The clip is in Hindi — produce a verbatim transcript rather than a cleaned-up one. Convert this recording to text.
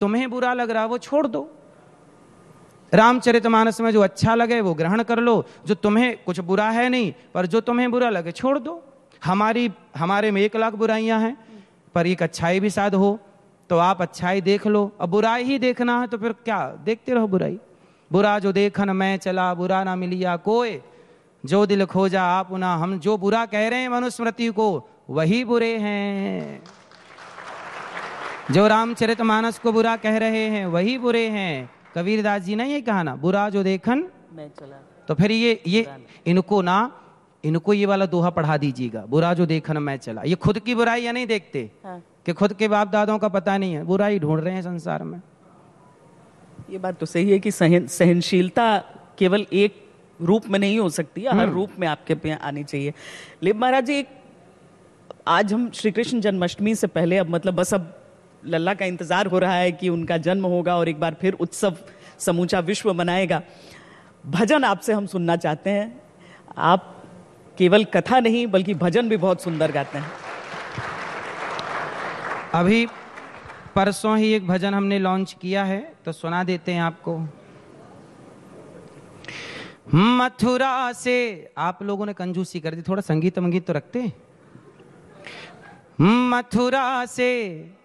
तुम्हें बुरा लग रहा वो छोड़ दो। रामचरितमानस में जो अच्छा लगे वो ग्रहण कर लो, जो तुम्हें कुछ बुरा है नहीं पर जो तुम्हें बुरा लगे छोड़ दो। हमारी हमारे में एक लाख बुराइयां हैं पर एक अच्छाई भी शायद हो, तो आप अच्छाई देख लो। अब बुराई ही देखना है तो फिर क्या देखते रहो बुराई। बुरा जो देखन मैं चला, बुरा ना मिलिया कोई, जो दिल खोजा आप ना। हम जो बुरा कह रहे हैं मनुस्मृति को वही बुरे हैं, जो रामचरितमानस को बुरा कह रहे हैं वही बुरे हैं। कबीरदास जी ने ये कहा ना, बुरा जो देखन मैं चला। तो फिर ये ये इनको ना इनको ये वाला दोहा पढ़ा दीजिएगा, बुरा जो देखन मैं चला। ये खुद की बुराई या नहीं देखते हाँ। कि खुद के बाप दादों का पता नहीं है, बुराई ढूंढ रहे हैं संसार में। ये बात तो सही है कि सहन सहनशीलता केवल एक रूप में नहीं हो सकती है, हर रूप में आपके पे आनी चाहिए। लेकिन महाराज जी, आज हम श्री कृष्ण जन्माष्टमी से पहले अब मतलब बस अब लल्ला का इंतजार हो रहा है कि उनका जन्म होगा और एक बार फिर उत्सव समूचा विश्व मनाएगा। भजन आपसे हम सुनना चाहते हैं। आप केवल कथा नहीं बल्कि भजन भी बहुत सुंदर गाते हैं। अभी परसों ही एक भजन हमने लॉन्च किया है तो सुना देते हैं आपको। मथुरा से, आप लोगों ने कंजूसी कर दी, थोड़ा संगीत मंगीत तो रखते। मथुरा से